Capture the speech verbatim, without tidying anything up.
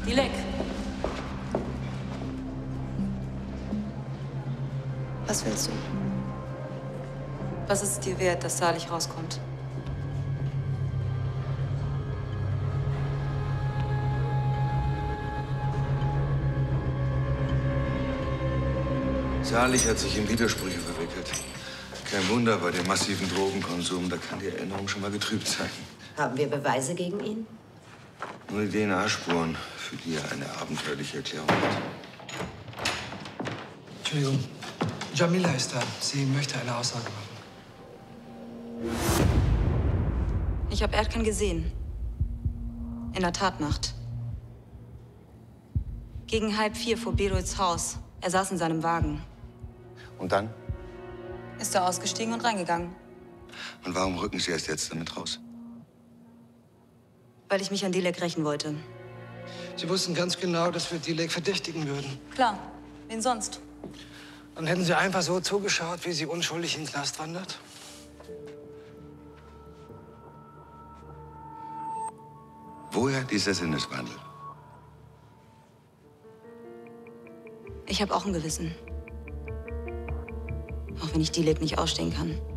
Dilek. Was willst du? Was ist es dir wert, dass Salih rauskommt? Salih hat sich in Widersprüche verwickelt. Kein Wunder bei dem massiven Drogenkonsum. Da kann die Erinnerung schon mal getrübt sein. Haben wir Beweise gegen ihn? Nur die D N A-Spuren, für die er eine abenteuerliche Erklärung hat. Entschuldigung. Jamila ist da. Sie möchte eine Aussage machen. Ich habe Erkan gesehen. In der Tatnacht. Gegen halb vier vor Beroits Haus. Er saß in seinem Wagen. Und dann? Ist er ausgestiegen und reingegangen. Und warum rücken Sie erst jetzt damit raus? Weil ich mich an Dilek rächen wollte. Sie wussten ganz genau, dass wir Dilek verdächtigen würden. Klar, wen sonst? Dann hätten Sie einfach so zugeschaut, wie sie unschuldig in den Knast wandert? Woher dieser Sinneswandel? Ich habe auch ein Gewissen. Auch wenn ich Dilek nicht ausstehen kann.